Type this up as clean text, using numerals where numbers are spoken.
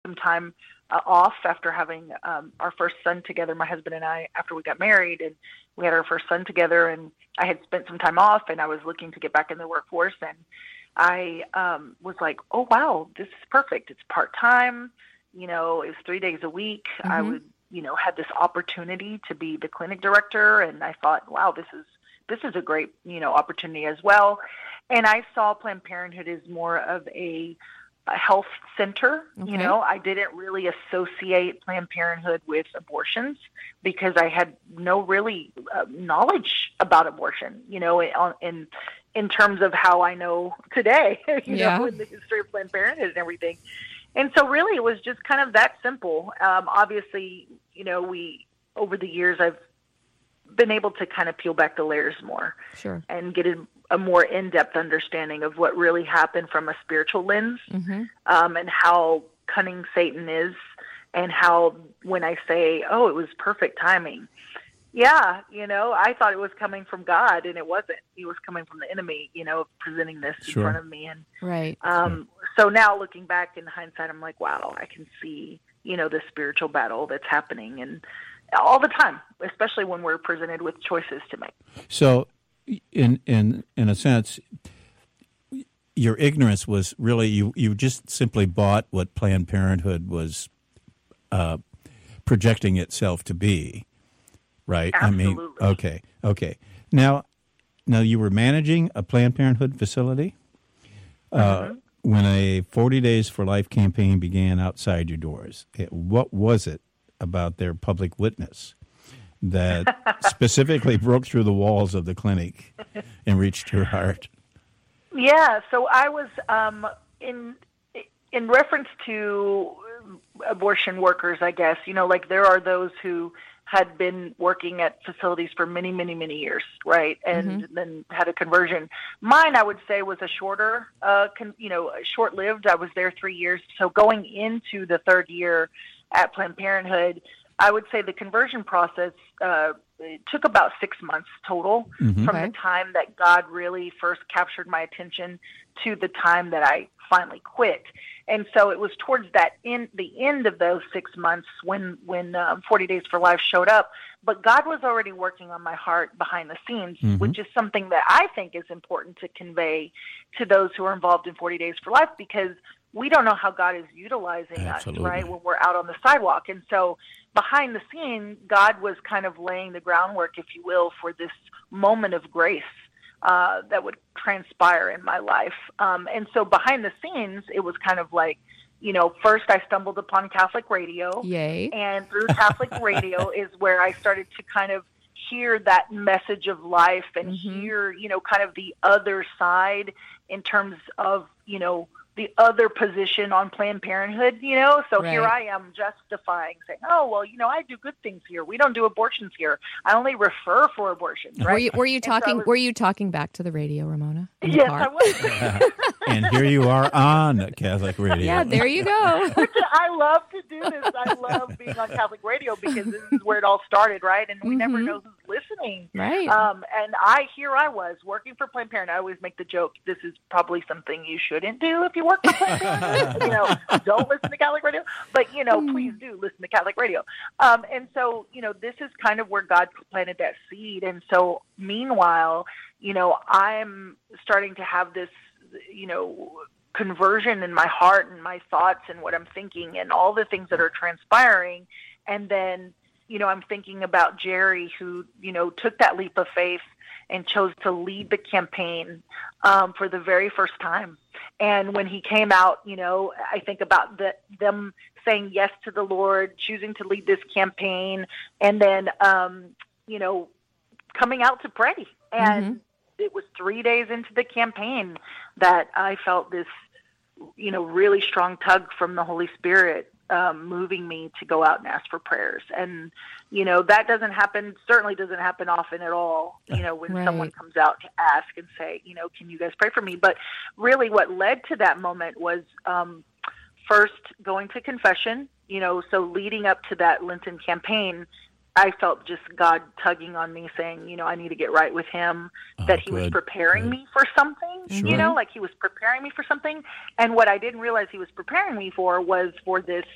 some time off after having our first son together, my husband and I, after we got married, and we had our first son together, and I had spent some time off, and I was looking to get back in the workforce, and I was like, oh, wow, this is perfect. It's part-time. It was 3 days a week. Mm-hmm. I would, had this opportunity to be the clinic director, and I thought, wow, this is a great, opportunity as well. And I saw Planned Parenthood as more of a health center. Okay. I didn't really associate Planned Parenthood with abortions because I had no really knowledge about abortion, in terms of how I know today, in the history of Planned Parenthood and everything. And so really it was just kind of that simple. Obviously, over the years, I've been able to kind of peel back the layers more. Sure. And get a more in-depth understanding of what really happened from a spiritual lens, mm-hmm. And how cunning Satan is, and how when I say, oh, it was perfect timing. Yeah, I thought it was coming from God, and it wasn't. He was coming from the enemy, presenting this in front of me. And right. So now looking back in hindsight, I'm like, wow, I can see, the spiritual battle that's happening, and all the time, especially when we're presented with choices to make. So, in a sense, your ignorance was really you just simply bought what Planned Parenthood was projecting itself to be, right? Absolutely. I mean, okay. Now you were managing a Planned Parenthood facility when a 40 Days for Life campaign began outside your doors. What was it about their public witness that specifically broke through the walls of the clinic and reached your heart? Yeah, so I was in reference to abortion workers, I guess. There are those who had been working at facilities for many, many, many years, right? And mm-hmm. then had a conversion. Mine, I would say, was a short-lived. I was there 3 years. So going into the third year at Planned Parenthood, I would say the conversion process it took about 6 months total mm-hmm. from the time that God really first captured my attention to the time that I finally quit. And so it was towards the end of those 6 months when 40 Days for Life showed up. But God was already working on my heart behind the scenes, mm-hmm. which is something that I think is important to convey to those who are involved in 40 Days for Life, because we don't know how God is utilizing Absolutely. us, right, when we're out on the sidewalk. And so behind the scene, God was kind of laying the groundwork, if you will, for this moment of grace that would transpire in my life. And so behind the scenes, it was kind of like, first I stumbled upon Catholic radio. Yay. And through Catholic radio is where I started to kind of hear that message of life and mm-hmm. hear, kind of the other side in terms of, the other position on Planned Parenthood, So Right. Here I am justifying, saying, oh, well, I do good things here. We don't do abortions here. I only refer for abortions, right? Were you talking back to the radio, Ramona? Yes, I was. And here you are on Catholic radio. Yeah, there you go. I love to do this. I love being on Catholic radio because this is where it all started, right? And we mm-hmm. never know who's listening. Right. And here I was working for Planned Parenthood. I always make the joke, this is probably something you shouldn't do if you work for Planned Parenthood. Don't listen to Catholic radio. But, please do listen to Catholic radio. And so, this is kind of where God planted that seed. And so, meanwhile, I'm starting to have this, conversion in my heart and my thoughts and what I'm thinking and all the things that are transpiring. And then, I'm thinking about Jerry, who, took that leap of faith and chose to lead the campaign for the very first time. And when he came out, I think about them saying yes to the Lord, choosing to lead this campaign, and then, coming out to pray. And mm-hmm. it was 3 days into the campaign that I felt this, really strong tug from the Holy Spirit moving me to go out and ask for prayers. And, that certainly doesn't happen often at all, when Right. someone comes out to ask and say, can you guys pray for me? But really what led to that moment was first going to confession, so leading up to that Lenten campaign, I felt just God tugging on me saying, I need to get right with him, that he was preparing me for something, Sure. like he was preparing me for something. And what I didn't realize he was preparing me for was for this